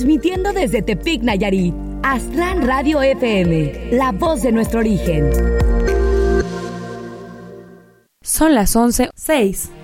Transmitiendo desde Tepic, Nayarit, Aztlán Radio FM, la voz de nuestro origen. Son las 11:06.